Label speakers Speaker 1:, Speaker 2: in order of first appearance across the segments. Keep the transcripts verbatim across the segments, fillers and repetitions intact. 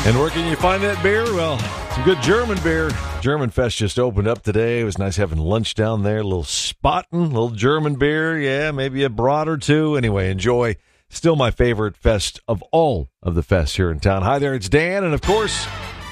Speaker 1: And where can you find that beer? Well, some good German beer. German Fest just opened up today. It was nice having lunch down there. A little Spaten, a little German beer. Yeah, maybe a brat or two. Anyway, enjoy. Still my favorite fest of all of the fests here in town. Hi there, it's Dan. And, of course,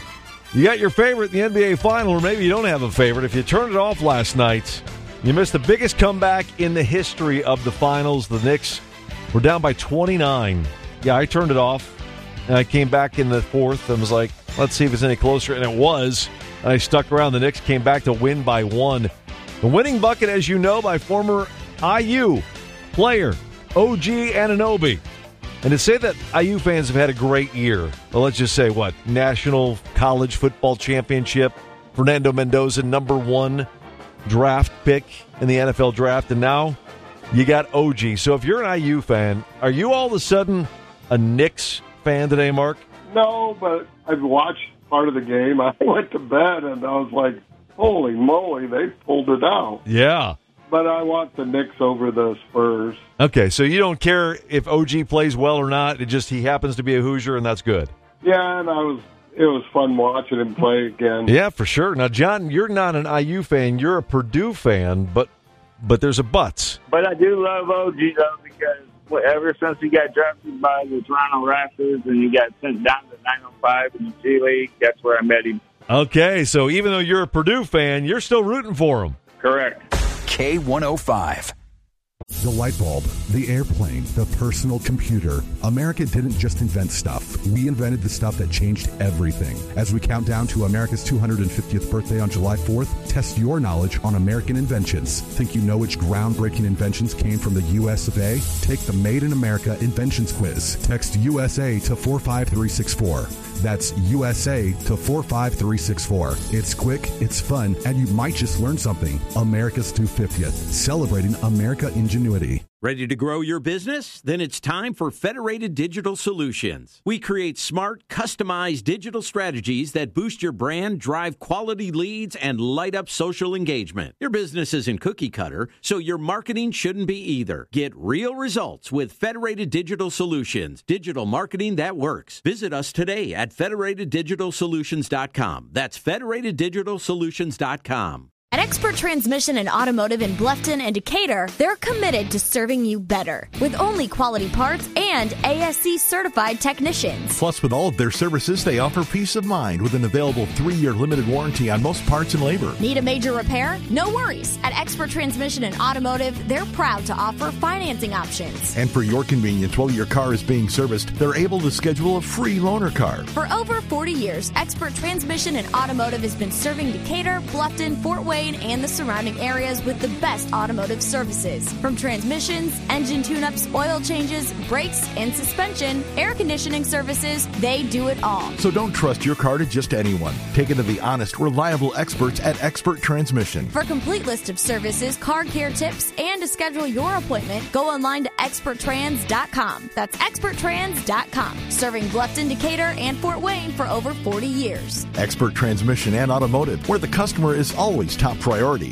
Speaker 1: you got your favorite in the N B A Final, or maybe you don't have a favorite. If you turned it off last night, you missed the biggest comeback in the history of the Finals. The Knicks were down by twenty-nine. Yeah, I turned it off. And I came back in the fourth and was like, let's see if it's any closer. And it was. And I stuck around. The Knicks came back to win by one. The winning bucket, as you know, by former I U player O G Anunoby. And to say that I U fans have had a great year, well, let's just say, what, National College Football Championship, Fernando Mendoza, number one draft pick in the N F L draft, and now you got O G. So if you're an I U fan, are you all of a sudden a Knicks fan today, Mark?
Speaker 2: No, but I've watched part of the game. I went to bed, and I was like, holy moly, they pulled it out.
Speaker 1: Yeah.
Speaker 2: But I want the Knicks over the Spurs.
Speaker 1: Okay, so you don't care if O G plays well or not. It just he happens to be a Hoosier, and that's good.
Speaker 2: Yeah, and I was. It was fun watching him play again.
Speaker 1: Yeah, for sure. Now, John, you're not an I U fan. You're a Purdue fan, but but there's a but.
Speaker 3: But I do love O G, though, because ever since he got drafted by the Toronto Raptors and he got sent down to nine oh five in the G League, that's where I met him.
Speaker 1: Okay, so even though you're a Purdue fan, you're still rooting for him.
Speaker 3: Correct.
Speaker 4: K one oh five.
Speaker 5: The light bulb, the airplane, the personal computer. America didn't just invent stuff. We invented the stuff that changed everything. As we count down to America's two hundred fiftieth birthday on July fourth, test your knowledge on American inventions. Think you know which groundbreaking inventions came from the U S of A? Take the Made in America Inventions Quiz. Text U S A to four five three six four. That's U S A to four five three six four. It's quick, it's fun, and you might just learn something. America's two hundred fiftieth, celebrating America ingenuity.
Speaker 6: Ready to grow your business? Then it's time for Federated Digital Solutions. We create smart, customized digital strategies that boost your brand, drive quality leads, and light up social engagement. Your business isn't cookie cutter, so your marketing shouldn't be either. Get real results with Federated Digital Solutions, digital marketing that works. Visit us today at federated digital solutions dot com. That's federated digital solutions dot com.
Speaker 7: At Expert Transmission and Automotive in Bluffton and Decatur, they're committed to serving you better with only quality parts and A S C certified technicians.
Speaker 8: Plus, with all of their services, they offer peace of mind with an available three-year limited warranty on most parts and labor.
Speaker 7: Need a major repair? No worries. At Expert Transmission and Automotive, they're proud to offer financing options.
Speaker 8: And for your convenience, while your car is being serviced, they're able to schedule a free loaner car.
Speaker 7: For over forty years, Expert Transmission and Automotive has been serving Decatur, Bluffton, Fort Wayne, and the surrounding areas with the best automotive services. From transmissions, engine tune-ups, oil changes, brakes, and suspension, air conditioning services, they do it all.
Speaker 8: So don't trust your car to just anyone. Take it to the honest, reliable experts at Expert Transmission.
Speaker 7: For a complete list of services, car care tips, and to schedule your appointment, go online to expert trans dot com. That's expert trans dot com. Serving Bluffton, Decatur, and Fort Wayne for over forty years.
Speaker 8: Expert Transmission and Automotive, where the customer is always top priority.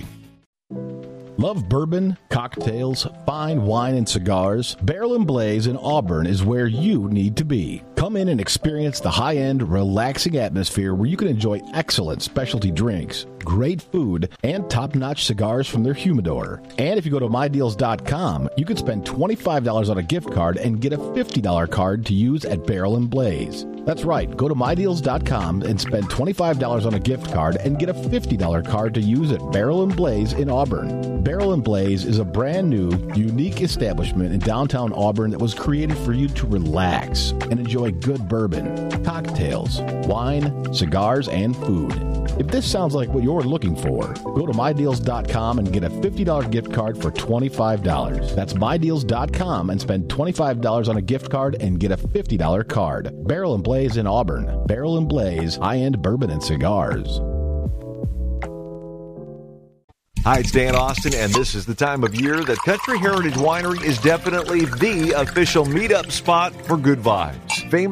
Speaker 9: Love bourbon, cocktails, fine wine, and cigars? Barrel and Blaze in Auburn is where you need to be. Come in and experience the high-end, relaxing atmosphere where you can enjoy excellent specialty drinks, great food, and top-notch cigars from their humidor. And if you go to my deals dot com, you can spend twenty-five dollars on a gift card and get a fifty dollars card to use at Barrel and Blaze. That's right. Go to my deals dot com and spend twenty-five dollars on a gift card and get a fifty dollars card to use at Barrel and Blaze in Auburn. Barrel and Blaze is a brand new, unique establishment in downtown Auburn that was created for you to relax and enjoy good bourbon, cocktails, wine, cigars, and food. If this sounds like what you're looking for, go to my deals dot com and get a fifty dollars gift card for twenty-five dollars. That's my deals dot com and spend twenty-five dollars on a gift card and get a fifty dollars card. Barrel and Blaze in Auburn. Barrel and Blaze, high-end bourbon and cigars.
Speaker 1: Hi, it's Dan Austin, and this is the time of year that Country Heritage Winery is definitely the official meetup spot for good vibes. Famous